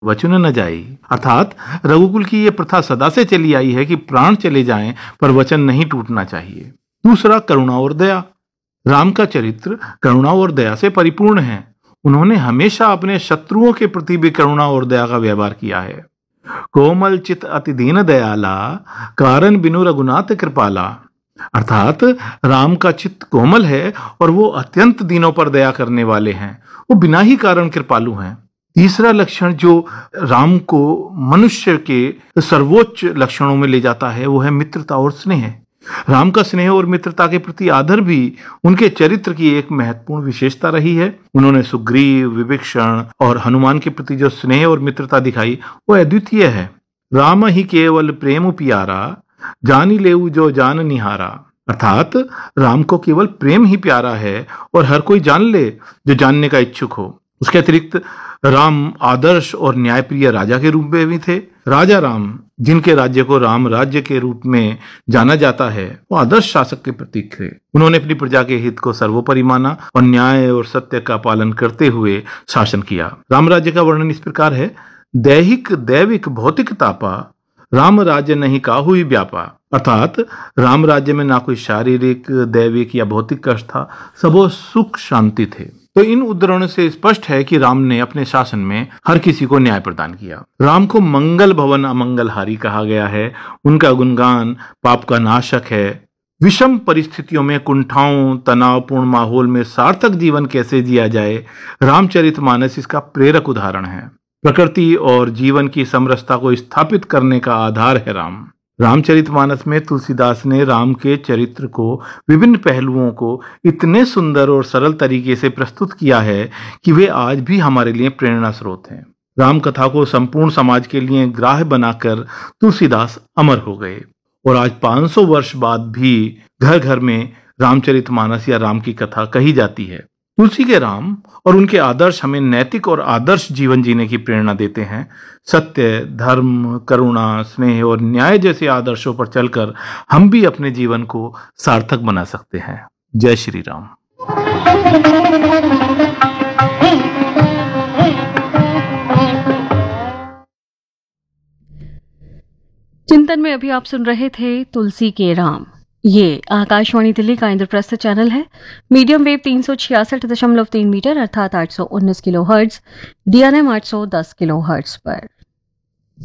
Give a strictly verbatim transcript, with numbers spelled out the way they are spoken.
वचन न जाई। अर्थात रघुकुल की यह प्रथा सदा से चली आई है कि प्राण चले जाएं पर वचन नहीं टूटना चाहिए। दूसरा, करुणा और दया। राम का चरित्र करुणा और दया से परिपूर्ण है। उन्होंने हमेशा अपने शत्रुओं के प्रति भी करुणा और दया का व्यवहार किया है। कोमल चित अति दीन दयाला, कारण बिनु रघुनाथ कृपाला। अर्थात राम का चित्त कोमल है और वो अत्यंत दीनों पर दया करने वाले हैं। वो बिना ही कारण कृपालु हैं। तीसरा लक्षण जो राम को मनुष्य के सर्वोच्च लक्षणों में ले जाता है वो है मित्रता और स्नेह। राम का स्नेह और मित्रता के प्रति आदर भी उनके चरित्र की एक महत्वपूर्ण विशेषता रही है। उन्होंने सुग्रीव, विभीषण और हनुमान के प्रति जो स्नेह और मित्रता दिखाई वो अद्वितीय है। राम ही केवल प्रेम प्यारा, जानी लेऊ जो जान निहारा। अर्थात राम को केवल प्रेम ही प्यारा है और हर कोई जान ले जो जानने का इच्छुक हो। उसके अतिरिक्त राम आदर्श और न्यायप्रिय राजा के रूप में भी थे। राजा राम, जिनके राज्य को राम राज्य के रूप में जाना जाता है, वो आदर्श शासक के प्रतीक थे। उन्होंने अपनी प्रजा के हित को सर्वोपरि माना और न्याय और सत्य का पालन करते हुए शासन किया। राम राज्य का वर्णन इस प्रकार है। दैहिक दैविक भौतिक तापा, राम राज्य नहीं काहू ही व्यापा। अर्थात राम राज्य में ना कोई शारीरिक, दैविक या भौतिक कष्ट था, सबो सुख शांति थे। तो इन उद्धरणों से स्पष्ट है कि राम ने अपने शासन में हर किसी को न्याय प्रदान किया। राम को मंगल भवन अमंगलहारी कहा गया है। उनका गुणगान पाप का नाशक है। विषम परिस्थितियों में, कुंठाओं, तनावपूर्ण माहौल में सार्थक जीवन कैसे जिया जाए, रामचरितमानस इसका प्रेरक उदाहरण है। प्रकृति और जीवन की समरसता को स्थापित करने का आधार है राम। रामचरितमानस में तुलसीदास ने राम के चरित्र को, विभिन्न पहलुओं को इतने सुंदर और सरल तरीके से प्रस्तुत किया है कि वे आज भी हमारे लिए प्रेरणा स्रोत हैं। राम कथा को संपूर्ण समाज के लिए ग्राह्य बनाकर तुलसीदास अमर हो गए और आज पाँच सौ वर्ष बाद भी घर घर में रामचरितमानस या राम की कथा कही जाती है। तुलसी के राम और उनके आदर्श हमें नैतिक और आदर्श जीवन जीने की प्रेरणा देते हैं। सत्य, धर्म, करुणा, स्नेह और न्याय जैसे आदर्शों पर चलकर हम भी अपने जीवन को सार्थक बना सकते हैं। जय श्री राम। चिंतन में अभी आप सुन रहे थे तुलसी के राम। ये आकाशवाणी दिल्ली का इंद्रप्रस्थ चैनल है। मीडियम वेव तीन सौ छियासठ दशमलव तीन मीटर अर्थात आठ सौ उन्नीस किलो हर्ट्ज, डीएनएम आठ सौ दस किलो हर्ट्ज पर।